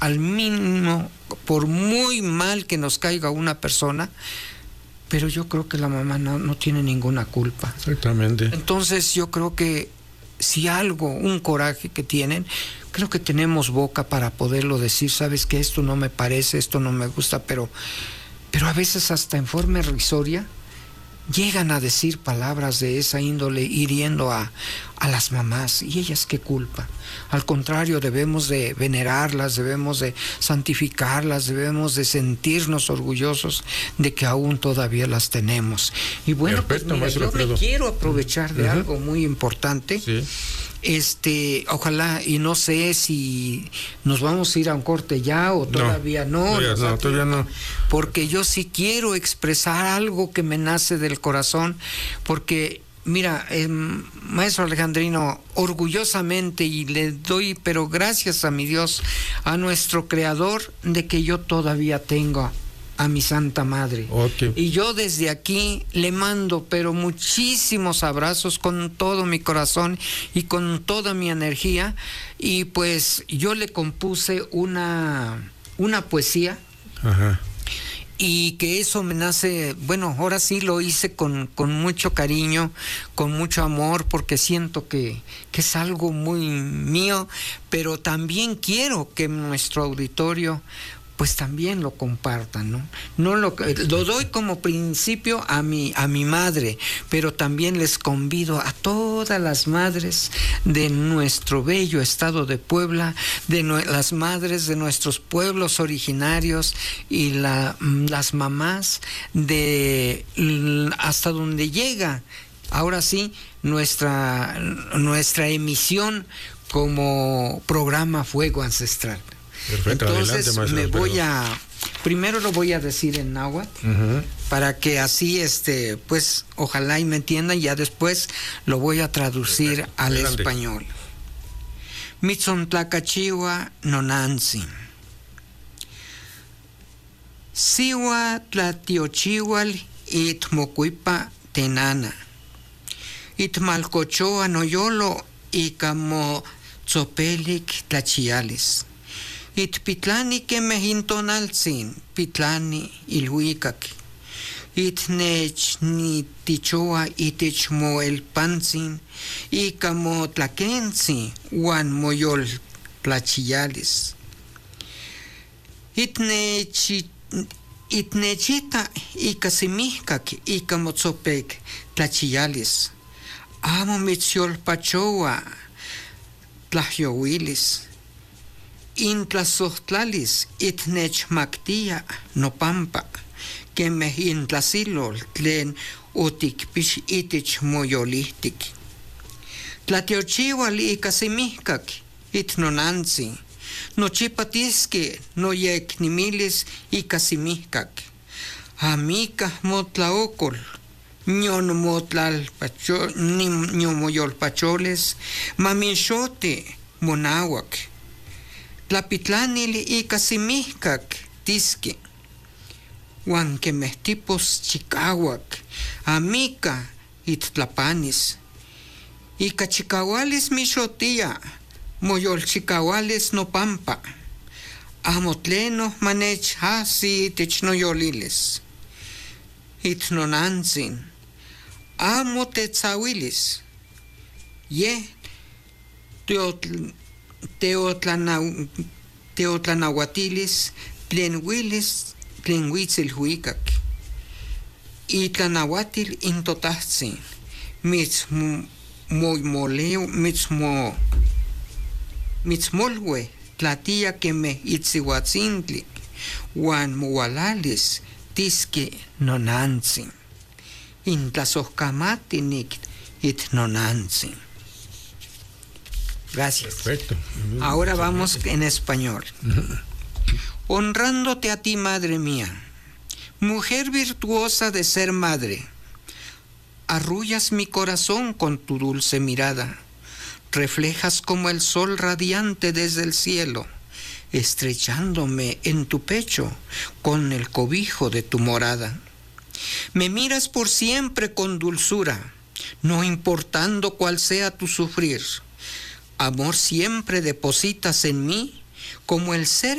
al mínimo, por muy mal que nos caiga una persona, pero yo creo que la mamá no tiene ninguna culpa. Exactamente. Entonces yo creo que si algo, un coraje que tienen, creo que tenemos boca para poderlo decir, sabes que esto no me parece, esto no me gusta, pero a veces hasta en forma irrisoria llegan a decir palabras de esa índole hiriendo a las mamás, y ellas qué culpa. Al contrario, debemos de venerarlas, debemos de santificarlas, debemos de sentirnos orgullosos de que aún todavía las tenemos. Y bueno, perfecto, pues mira, yo me quiero aprovechar de algo muy importante. Sí. Ojalá, y no sé si nos vamos a ir a un corte ya o todavía no. Todavía no. Porque yo sí quiero expresar algo que me nace del corazón, porque mira, maestro Alejandrino, orgullosamente, y le doy, pero gracias a mi Dios, a nuestro Creador, de que yo todavía tengo a mi Santa Madre. Okay. Y yo desde aquí le mando, pero muchísimos abrazos con todo mi corazón y con toda mi energía. Y pues yo le compuse una poesía. Ajá. Y que eso me nace, bueno, ahora sí lo hice con mucho cariño, con mucho amor, porque siento que es algo muy mío, pero también quiero que nuestro auditorio pues también lo compartan, ¿no? Lo doy como principio a mi madre, pero también les convido a todas las madres de nuestro bello estado de Puebla, las madres de nuestros pueblos originarios y las mamás de hasta donde llega, ahora sí, nuestra emisión como programa Fuego Ancestral. Perfecto. Entonces adelante, primero lo voy a decir en náhuatl, para que así pues ojalá y me entiendan, y ya después lo voy a traducir al español. Mitzontlacachihua nonantzin. Siwa tlatiochihual itmocuipa tenana. Itmalcochoa noyolo icamo tzopelik tlachiales. Itpitlani kemehintonaltzin, pitlani ilhuicac. Itnechnitichoa itechmoelpantzin, icamo tlaquentzin, uan moyol tlachiyales. Itnechita icasimihcac, icamo tzopec tlachiyales. Amo mitzyolpachoa tlahyowilis. Intlasohtlalis itnechmaktia nopampa, kemeh intlasilol tlen otikpix itich moyolihtik. Tlatiochiual ikasimihkak itnonantzi, nochipatiske noyeknimilis ikasimihkak. Amikah motlaokol, ñomoyolpacholes, mamixote monawak. Tlapitlanil ikasimihkak tiski, uan kemeh tipos chikawak, amika ittlapanis. Ika chikawalis mixotia, moyolchikawalis nopampa. Amo tleno manech hasi itich noyolilis. Itnonantzin, amo tetzawilis. Ye teotlanahuatilis tlen huitzil huicac. Itlanahuatil intotahtzin, mitzmolwe tlatia kemeh itzihuatzintli, uan moualalis tisque nonantzin. Intlasohkamatinik itnonantzin. Gracias. Perfecto. Ahora vamos en español. Honrándote a ti, madre mía, mujer virtuosa de ser madre, arrullas mi corazón con tu dulce mirada, reflejas como el sol radiante desde el cielo, estrechándome en tu pecho con el cobijo de tu morada. Me miras por siempre con dulzura, no importando cuál sea tu sufrir. Amor siempre depositas en mí como el ser